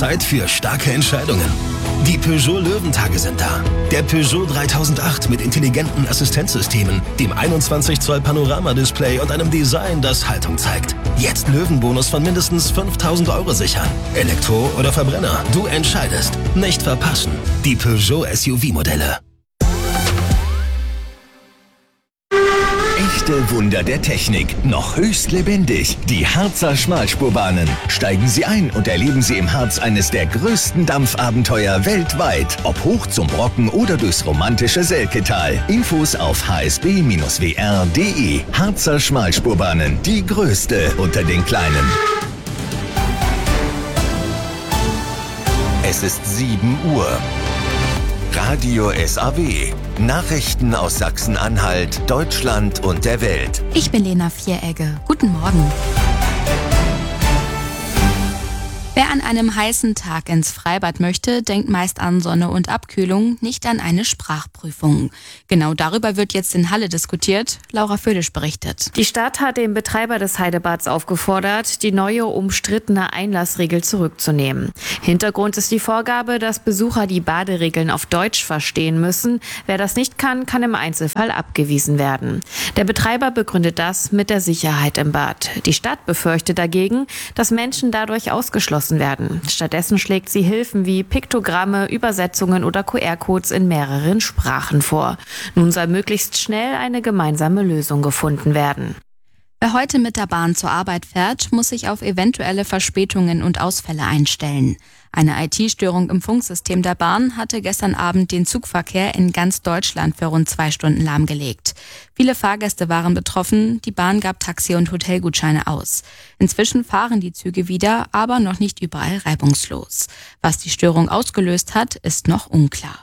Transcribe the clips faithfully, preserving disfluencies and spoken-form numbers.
Zeit für starke Entscheidungen. Die Peugeot Löwentage sind da. Der Peugeot dreitausendacht mit intelligenten Assistenzsystemen, dem einundzwanzig Zoll Panoramadisplay und einem Design, das Haltung zeigt. Jetzt Löwenbonus von mindestens fünftausend Euro sichern. Elektro oder Verbrenner, du entscheidest. Nicht verpassen. Die Peugeot S U V-Modelle. Echte Wunder der Technik, noch höchst lebendig. Die Harzer Schmalspurbahnen. Steigen Sie ein und erleben Sie im Harz eines der größten Dampfabenteuer weltweit. Ob hoch zum Brocken oder durchs romantische Selketal. Infos auf h s b Bindestrich w r punkt d e. Harzer Schmalspurbahnen, die größte unter den kleinen. Es ist sieben Uhr. Radio S A W. Nachrichten aus Sachsen-Anhalt, Deutschland und der Welt. Ich bin Lena Vieregge. Guten Morgen. Wer an einem heißen Tag ins Freibad möchte, denkt meist an Sonne und Abkühlung, nicht an eine Sprachprüfung. Genau darüber wird jetzt in Halle diskutiert. Laura Födisch berichtet. Die Stadt hat den Betreiber des Heidebads aufgefordert, die neue umstrittene Einlassregel zurückzunehmen. Hintergrund ist die Vorgabe, dass Besucher die Baderegeln auf Deutsch verstehen müssen. Wer das nicht kann, kann im Einzelfall abgewiesen werden. Der Betreiber begründet das mit der Sicherheit im Bad. Die Stadt befürchtet dagegen, dass Menschen dadurch ausgeschlossen werden. Stattdessen schlägt sie Hilfen wie Piktogramme, Übersetzungen oder Q R-Codes in mehreren Sprachen vor. Nun soll möglichst schnell eine gemeinsame Lösung gefunden werden. Wer heute mit der Bahn zur Arbeit fährt, muss sich auf eventuelle Verspätungen und Ausfälle einstellen. Eine I T-Störung im Funksystem der Bahn hatte gestern Abend den Zugverkehr in ganz Deutschland für rund zwei Stunden lahmgelegt. Viele Fahrgäste waren betroffen, die Bahn gab Taxi- und Hotelgutscheine aus. Inzwischen fahren die Züge wieder, aber noch nicht überall reibungslos. Was die Störung ausgelöst hat, ist noch unklar.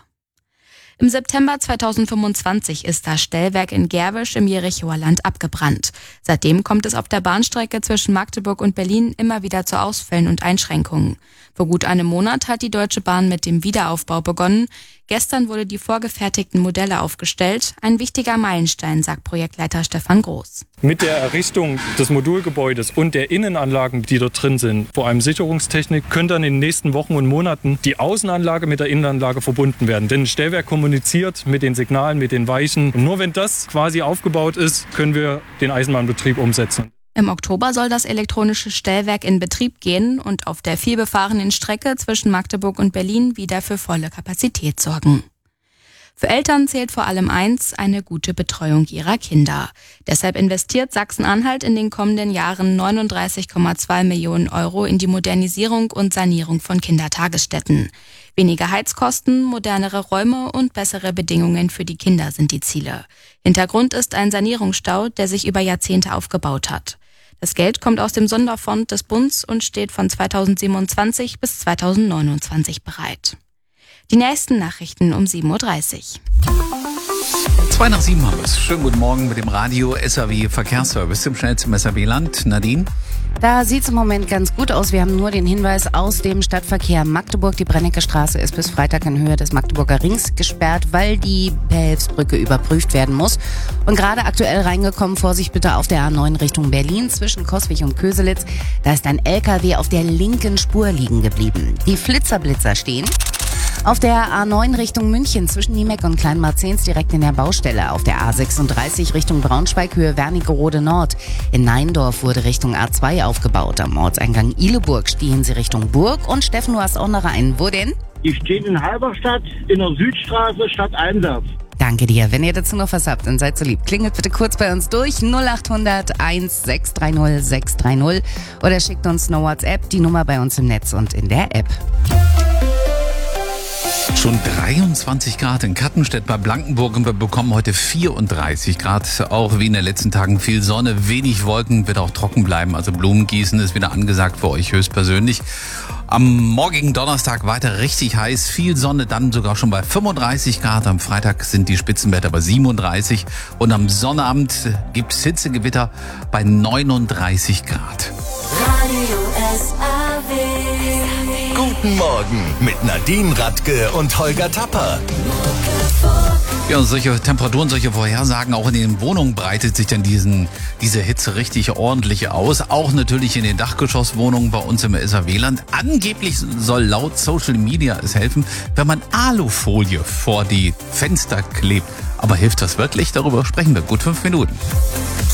Im September zweitausendfünfundzwanzig ist das Stellwerk in Gerwisch im Jerichower Land abgebrannt. Seitdem kommt es auf der Bahnstrecke zwischen Magdeburg und Berlin immer wieder zu Ausfällen und Einschränkungen. Vor gut einem Monat hat die Deutsche Bahn mit dem Wiederaufbau begonnen. Gestern wurde die vorgefertigten Modelle aufgestellt. Ein wichtiger Meilenstein, sagt Projektleiter Stefan Groß. Mit der Errichtung des Modulgebäudes und der Innenanlagen, die dort drin sind, vor allem Sicherungstechnik, können dann in den nächsten Wochen und Monaten die Außenanlage mit der Innenanlage verbunden werden. Denn ein Stellwerk kommuniziert mit den Signalen, mit den Weichen. Und nur wenn das quasi aufgebaut ist, können wir den Eisenbahnbetrieb umsetzen. Im Oktober soll das elektronische Stellwerk in Betrieb gehen und auf der vielbefahrenen Strecke zwischen Magdeburg und Berlin wieder für volle Kapazität sorgen. Für Eltern zählt vor allem eins, eine gute Betreuung ihrer Kinder. Deshalb investiert Sachsen-Anhalt in den kommenden Jahren neununddreißig Komma zwei Millionen Euro in die Modernisierung und Sanierung von Kindertagesstätten. Weniger Heizkosten, modernere Räume und bessere Bedingungen für die Kinder sind die Ziele. Hintergrund ist ein Sanierungsstau, der sich über Jahrzehnte aufgebaut hat. Das Geld kommt aus dem Sonderfonds des Bundes und steht von zweitausendsiebenundzwanzig bis zweitausendneunundzwanzig bereit. Die nächsten Nachrichten um sieben Uhr dreißig. Zwei nach sieben haben wir es. Schönen guten Morgen mit dem Radio S A W Verkehrsservice im schnellsten S A W-Land. Nadine? Da sieht es im Moment ganz gut aus. Wir haben nur den Hinweis aus dem Stadtverkehr Magdeburg. Die Brennecke Straße ist bis Freitag in Höhe des Magdeburger Rings gesperrt, weil die Behelfsbrücke überprüft werden muss. Und gerade aktuell reingekommen, Vorsicht bitte auf der A neun Richtung Berlin zwischen Coswig und Köselitz. Da ist ein L K W auf der linken Spur liegen geblieben. Die Flitzerblitzer stehen. Auf der A neun Richtung München zwischen Niemeck und Kleinmarzens direkt in der Baustelle. Auf der A sechsunddreißig Richtung Braunschweig Höhe Wernigerode Nord. In Neindorf wurde Richtung A zwei aufgebaut. Am Ortseingang Ihleburg stehen sie Richtung Burg. Und Steffen, du hast auch noch einen. Wo denn? Die stehen in Halberstadt in der Südstraße stadteinwärts. Danke dir. Wenn ihr dazu noch was habt, dann seid so lieb. Klingelt bitte kurz bei uns durch null achthundert eins sechs drei null sechs drei null oder schickt uns eine WhatsApp, die Nummer bei uns im Netz und in der App. Schon dreiundzwanzig Grad in Kattenstedt bei Blankenburg und wir bekommen heute vierunddreißig Grad. Auch wie in den letzten Tagen viel Sonne, wenig Wolken, wird auch trocken bleiben. Also Blumengießen ist wieder angesagt für euch höchstpersönlich. Am morgigen Donnerstag weiter richtig heiß, viel Sonne, dann sogar schon bei fünfunddreißig Grad. Am Freitag sind die Spitzenwerte bei siebenunddreißig und am Sonnabend gibt's Hitzegewitter bei neununddreißig Grad. Radio S A W. Guten Morgen mit Nadine Radke und Holger Tapper. Ja, solche Temperaturen, solche Vorhersagen, auch in den Wohnungen breitet sich dann diesen, diese Hitze richtig ordentlich aus. Auch natürlich in den Dachgeschosswohnungen bei uns im S A W-Land. Angeblich soll laut Social Media es helfen, wenn man Alufolie vor die Fenster klebt. Aber hilft das wirklich? Darüber sprechen wir gut fünf Minuten.